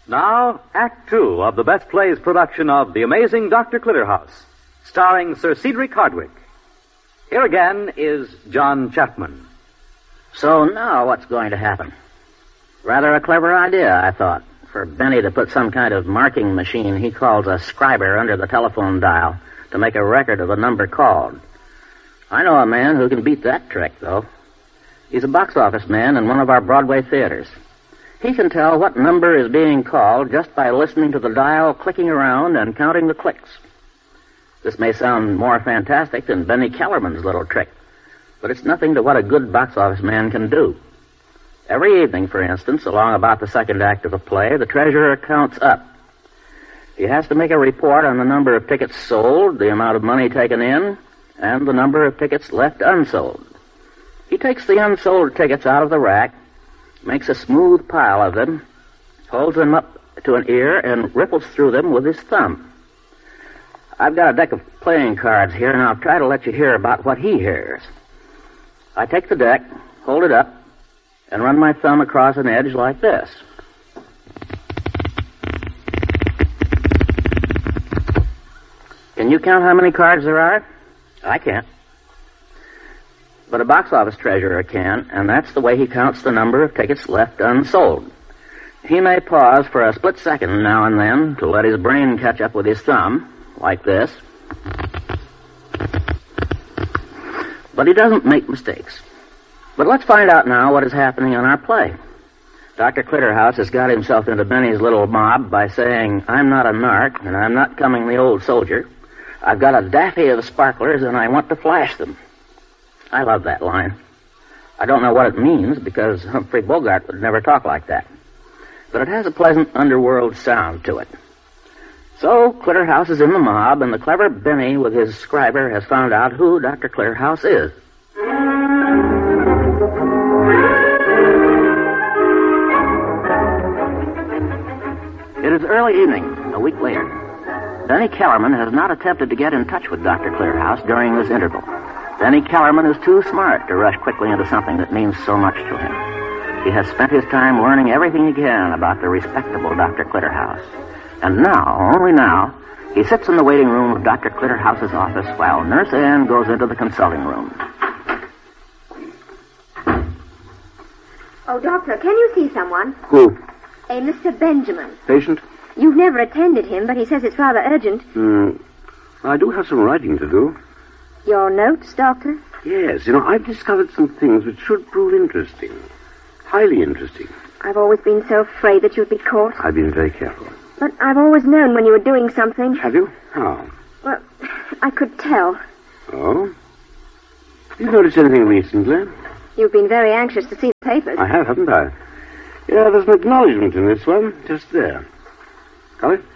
Now, Act Two of the Best Plays production of The Amazing Dr. Clitterhouse, starring Sir Cedric Hardwicke. Here again is John Chapman. So now what's going to happen? Rather a clever idea, I thought, for Benny to put some kind of marking machine he calls a scriber under the telephone dial to make a record of the number called. I know a man who can beat that trick, though. He's a box office man in one of our Broadway theaters. He can tell what number is being called just by listening to the dial clicking around and counting the clicks. This may sound more fantastic than Benny Kellerman's little trick, but it's nothing to what a good box office man can do. Every evening, for instance, along about the second act of a play, the treasurer counts up. He has to make a report on the number of tickets sold, the amount of money taken in, and the number of tickets left unsold. He takes the unsold tickets out of the rack, makes a smooth pile of them, holds them up to an ear, and ripples through them with his thumb. I've got a deck of playing cards here, and I'll try to let you hear about what he hears. I take the deck, hold it up, and run my thumb across an edge like this. Can you count how many cards there are? I can't. But a box office treasurer can, and that's the way he counts the number of tickets left unsold. He may pause for a split second now and then to let his brain catch up with his thumb, like this. But he doesn't make mistakes. But let's find out now what is happening in our play. Dr. Clitterhouse has got himself into Benny's little mob by saying, I'm not a narc, and I'm not coming the old soldier. I've got a daffy of sparklers, and I want to flash them. I love that line. I don't know what it means, because Humphrey Bogart would never talk like that. But it has a pleasant underworld sound to it. So, Clitterhouse is in the mob, and the clever Benny with his scriber has found out who Dr. Clitterhouse is. It is early evening, a week later. Benny Kellerman has not attempted to get in touch with Dr. Clitterhouse during this interval. Benny Kellerman is too smart to rush quickly into something that means so much to him. He has spent his time learning everything he can about the respectable Dr. Clitterhouse. And now, only now, he sits in the waiting room of Dr. Clitterhouse's office while Nurse Ann goes into the consulting room. Oh, Doctor, can you see someone? Who? A Mr. Benjamin. Patient? You've never attended him, but he says it's rather urgent. I do have some writing to do. Your notes, Doctor? Yes, I've discovered some things which should prove interesting. Highly interesting. I've always been so afraid that you'd be caught. I've been very careful. But I've always known when you were doing something. Have you? How? Well, I could tell. Oh? Have you noticed anything recently? You've been very anxious to see the papers. I have, haven't I? Yeah, there's an acknowledgement in this one, just there. Got it?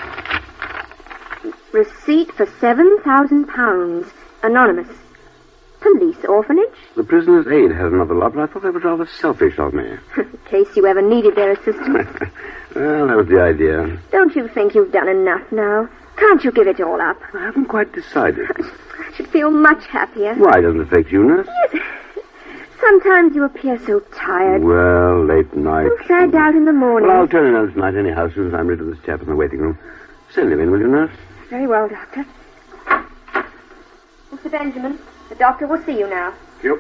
Receipt for £7,000. Anonymous. Police orphanage? The Prisoner's Aid has another lot, but I thought that was rather selfish of me. In case you ever needed their assistance. Well, that was the idea. Don't you think you've done enough now? Can't you give it all up? I haven't quite decided. I should feel much happier. Why doesn't it affect you, Nurse? Yes. Sometimes you appear so tired. Well, late night. So fagged out in the morning. Well, I'll turn in tonight anyhow, as soon as I'm rid of this chap in the waiting room. Send him in, will you, Nurse? Very well, Doctor. Mr. Benjamin, the doctor will see you now. Yep.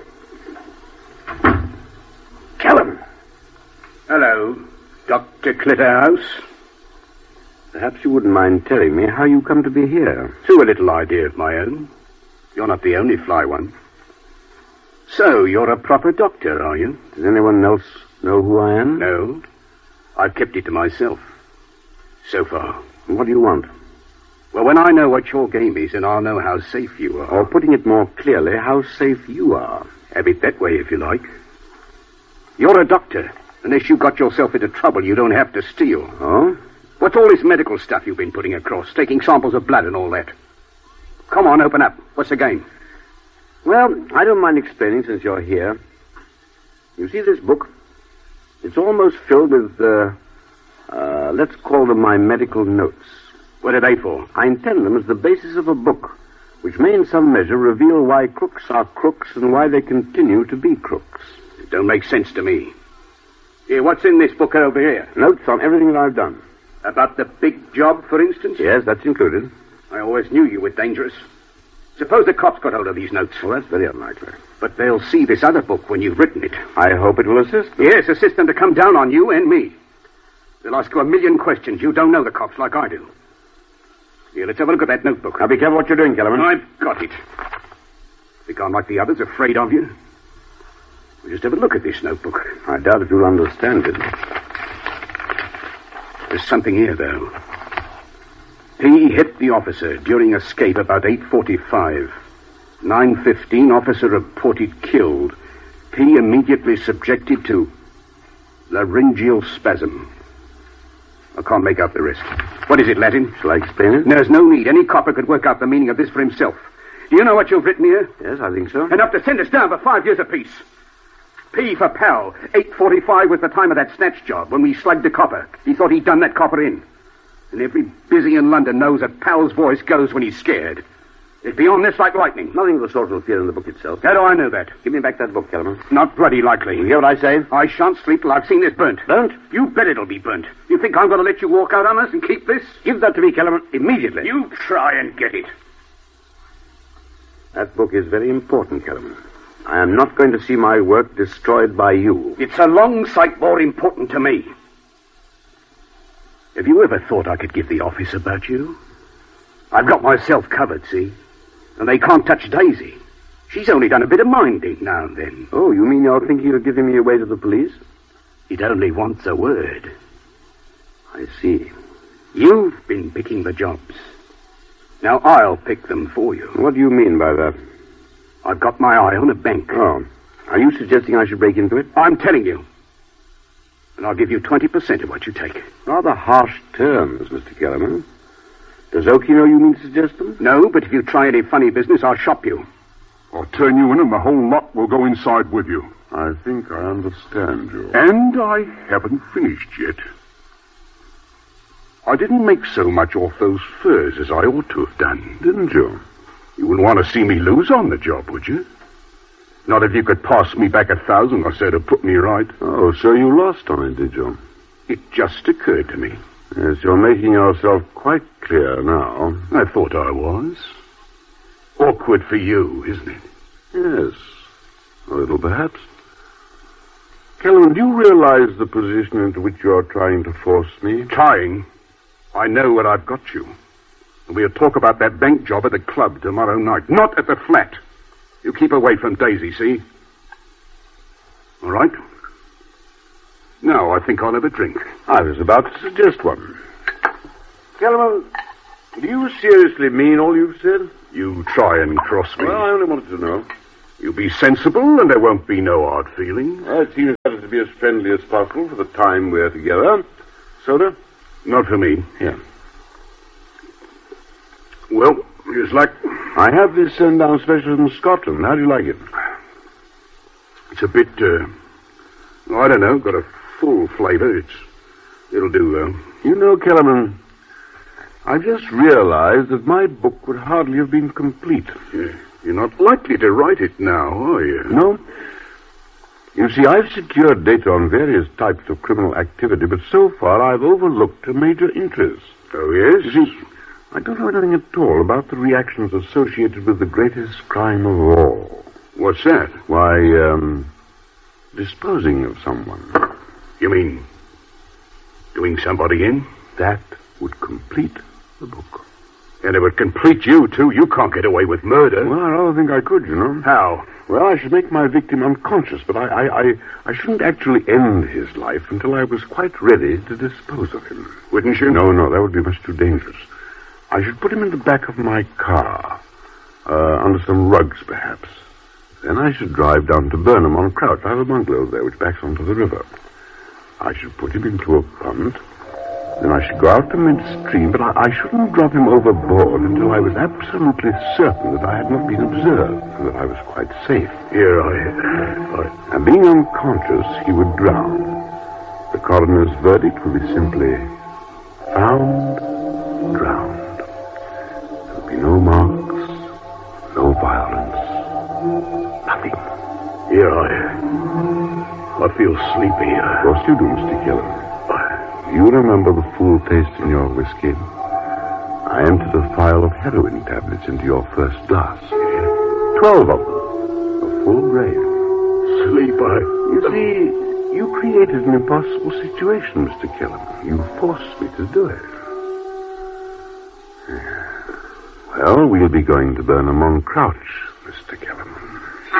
Callum. Hello, Dr. Clitterhouse. Perhaps you wouldn't mind telling me how you come to be here. To a little idea of my own. You're not the only fly one. So, you're a proper doctor, are you? Does anyone else know who I am? No. I've kept it to myself. So far. And what do you want? Well, when I know what your game is, then I'll know how safe you are. Or putting it more clearly, how safe you are. Have it that way, if you like. You're a doctor. Unless you got yourself into trouble, you don't have to steal. Oh? What's all this medical stuff you've been putting across? Taking samples of blood and all that? Come on, open up. What's the game? Well, I don't mind explaining since you're here. You see this book? It's almost filled with, let's call them my medical notes. What are they for? I intend them as the basis of a book, which may in some measure reveal why crooks are crooks and why they continue to be crooks. It don't make sense to me. Here, what's in this book over here? Notes on everything that I've done. About the big job, for instance? Yes, that's included. I always knew you were dangerous. Suppose the cops got hold of these notes. Well, that's very unlikely. But they'll see this other book when you've written it. I hope it will assist them. Yes, assist them to come down on you and me. They'll ask you a million questions. You don't know the cops like I do. Here, let's have a look at that notebook. Now, be careful what you're doing, Kellerman. I've got it. Think I'm like the others, afraid of you? We'll just have a look at this notebook. I doubt if you'll understand it. There's something here, though. P hit the officer during escape about 8:45. 9:15, officer reported killed. P immediately subjected to laryngeal spasm. I can't make out the rest. What is it, Latin? Shall I explain it? There's no need. Any copper could work out the meaning of this for himself. Do you know what you've written here? Yes, I think so. Enough to send us down for 5 years apiece. P for pal. 8:45 was the time of that snatch job when we slugged the copper. He thought he'd done that copper in. And every busy in London knows that pal's voice goes when he's scared. It'd be on this like lightning. Nothing of the sort will appear in the book itself. How do I know that? Give me back that book, Kellerman. Not bloody likely. You hear what I say? I shan't sleep till I've seen this burnt. Burnt? You bet it'll be burnt. You think I'm going to let you walk out on us and keep this? Give that to me, Kellerman, immediately. You try and get it. That book is very important, Kellerman. I am not going to see my work destroyed by you. It's a long sight more important to me. Have you ever thought I could give the office about you? I've got myself covered, see? And they can't touch Daisy. She's only done a bit of minding now and then. Oh, you mean you're thinking of giving me away to the police? It only wants a word. I see. You've been picking the jobs. Now I'll pick them for you. What do you mean by that? I've got my eye on a bank. Oh. Are you suggesting I should break into it? I'm telling you. And I'll give you 20% of what you take. Rather harsh terms, Mr. Kellerman. Does Oakey know you mean to suggest them? No, but if you try any funny business, I'll shop you. I'll turn you in and the whole lot will go inside with you. I think I understand you. And I haven't finished yet. I didn't make so much off those furs as I ought to have done. Didn't you? You wouldn't want to see me lose on the job, would you? Not if you could pass me back 1,000 or so to put me right. Oh, so you lost on it, did you? It just occurred to me. Yes, you're making yourself quite clear now. I thought I was. Awkward for you, isn't it? Yes, a little perhaps. Kellerman, do you realize the position into which you're trying to force me? Trying? I know where I've got you. And we'll talk about that bank job at the club tomorrow night. Not at the flat. You keep away from Daisy, see? All right? Now I think I'll have a drink. I was about to suggest one. Kellerman, do you seriously mean all you've said? You try and cross me. Well, I only wanted to know. You be sensible and there won't be no hard feelings. Well, it seems better to be as friendly as possible for the time we're together. Soda? Not for me. Here. Well, here's luck. I have this sent down special from Scotland. How do you like it? It's a bit, I don't know, got a full flavor. It'll do, though. You know, Kellerman, I just realized that my book would hardly have been complete. Yeah. You're not likely to write it now, are you? No. You see, I've secured data on various types of criminal activity, but so far I've overlooked a major interest. Oh, yes? You see, I don't know anything at all about the reactions associated with the greatest crime of all. What's that? Why, disposing of someone. You mean doing somebody in? That would complete the book. And it would complete you, too. You can't get away with murder. Well, I rather think I could, you know. How? Well, I should make my victim unconscious, but I shouldn't actually end his life until I was quite ready to dispose of him. Wouldn't you? No, that would be much too dangerous. I should put him in the back of my car, under some rugs, perhaps. Then I should drive down to Burnham on Crouch. I have a bungalow there which backs onto the river. I should put him into a punt. Then I should go out to midstream, but I shouldn't drop him overboard until I was absolutely certain that I had not been observed and that I was quite safe. Here And being unconscious, he would drown. The coroner's verdict would be simply found drowned. There would be no marks, no violence, nothing. Here I feel sleepy. Of course you do, Mr. Killen. You remember the full taste in your whiskey? I emptied a phial of heroin tablets into your first glass. 12 of them. A full grade. Sleep, You see, you created an impossible situation, Mr. Killen. You forced me to do it. Well, we'll be going to Burnham on Crouch